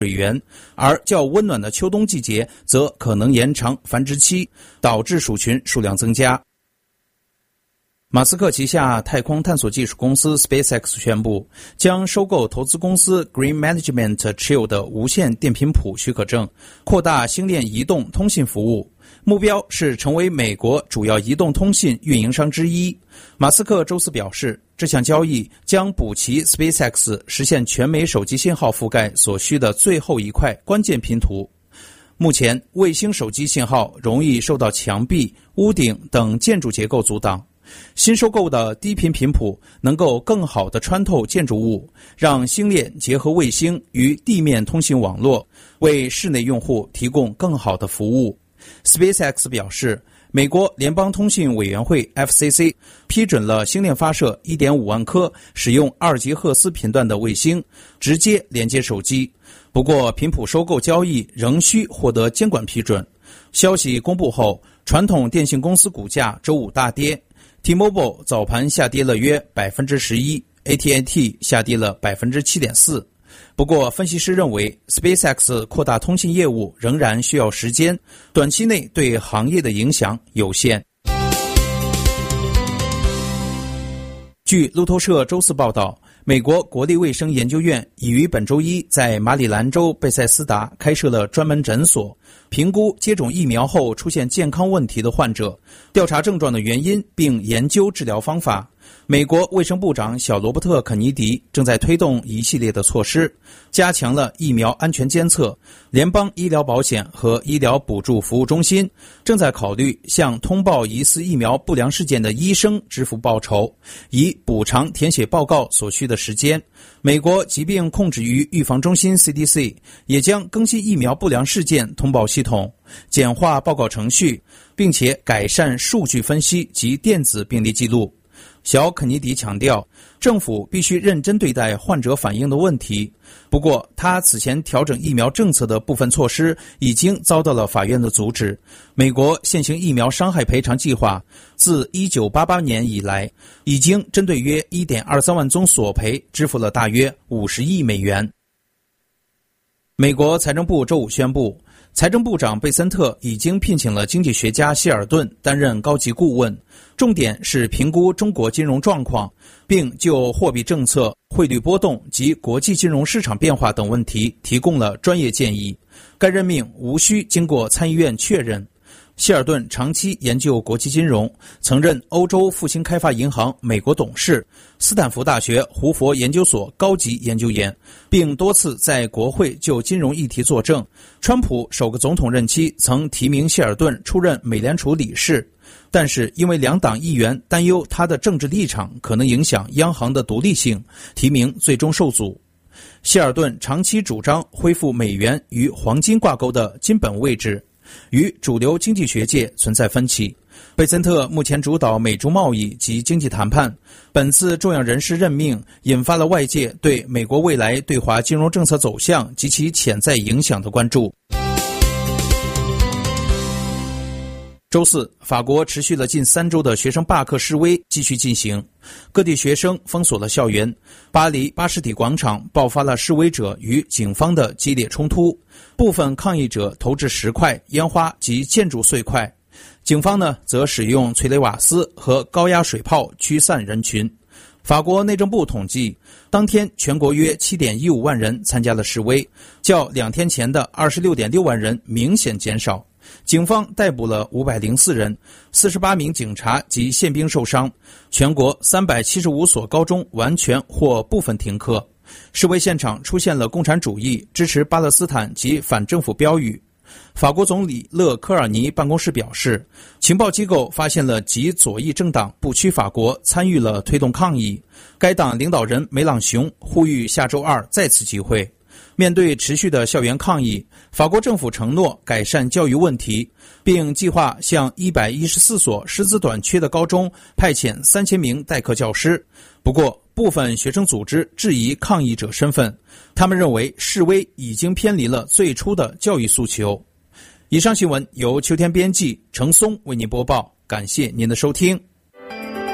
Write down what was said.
水源，而较温暖的秋冬季节则可能延长繁殖期，导致鼠群数量增加。马斯克旗下太空探索技术公司 SpaceX 宣布，将收购投资公司 Green Management Chill 的无线电频谱许可证，扩大星链移动通信服务，目标是成为美国主要移动通信运营商之一。马斯克周四表示，这项交易将补齐 SpaceX 实现全美手机信号覆盖所需的最后一块关键拼图。目前，卫星手机信号容易受到墙壁、屋顶等建筑结构阻挡。新收购的低频频谱能够更好地穿透建筑物，让星链结合卫星与地面通信网络，为室内用户提供更好的服务。SpaceX 表示，美国联邦通信委员会 FCC 批准了星链发射 1.5 万颗使用2吉赫兹频段的卫星，直接连接手机。不过，频谱收购交易仍需获得监管批准。消息公布后，传统电信公司股价周五大跌。T-Mobile 早盘下跌了约 11%， AT&T 下跌了 7.4%。不过，分析师认为 SpaceX 扩大通信业务仍然需要时间，短期内对行业的影响有限。据路透社周四报道，美国国立卫生研究院已于本周一在马里兰州贝塞斯达开设了专门诊所，评估接种疫苗后出现健康问题的患者，调查症状的原因，并研究治疗方法。美国卫生部长小罗伯特·肯尼迪正在推动一系列的措施，加强了疫苗安全监测。联邦医疗保险和医疗补助服务中心正在考虑向通报疑似疫苗不良事件的医生支付报酬，以补偿填写报告所需的时间。美国疾病控制与预防中心 CDC 也将更新疫苗不良事件通报系统，简化报告程序，并且改善数据分析及电子病历记录。小肯尼迪强调，政府必须认真对待患者反映的问题。不过，他此前调整疫苗政策的部分措施已经遭到了法院的阻止。美国现行疫苗伤害赔偿计划自1988年以来，已经针对约 1.23 万宗索赔支付了大约50亿美元。美国财政部周五宣布，财政部长贝森特已经聘请了经济学家希尔顿担任高级顾问，重点是评估中国金融状况，并就货币政策、汇率波动及国际金融市场变化等问题提供了专业建议。该任命无需经过参议院确认。希尔顿长期研究国际金融，曾任欧洲复兴开发银行美国董事、斯坦福大学胡佛研究所高级研究员，并多次在国会就金融议题作证。川普首个总统任期曾提名希尔顿出任美联储理事，但是因为两党议员担忧他的政治立场可能影响央行的独立性，提名最终受阻。希尔顿长期主张恢复美元与黄金挂钩的金本位置，与主流经济学界存在分歧。贝森特目前主导美中贸易及经济谈判，本次重要人事任命引发了外界对美国未来对华金融政策走向及其潜在影响的关注。周四，法国持续了近3周的学生罢课示威继续进行，各地学生封锁了校园。巴黎巴士底广场爆发了示威者与警方的激烈冲突，部分抗议者投掷石块、烟花及建筑碎块，警方则使用催泪瓦斯和高压水炮驱散人群。法国内政部统计，当天全国约 7.15 万人参加了示威，较2天前的 26.6 万人明显减少。警方逮捕了504人，48名警察及宪兵受伤。全国375所高中完全或部分停课。示威现场出现了共产主义、支持巴勒斯坦及反政府标语。法国总理勒科尔尼办公室表示，情报机构发现了极左翼政党不屈法国参与了推动抗议。该党领导人梅朗雄呼吁下周2再次集会。面对持续的校园抗议，法国政府承诺改善教育问题，并计划向114所师资短缺的高中派遣3000名代课教师。不过，部分学生组织质疑抗议者身份，他们认为示威已经偏离了最初的教育诉求。以上新闻由秋天编辑程松为您播报，感谢您的收听。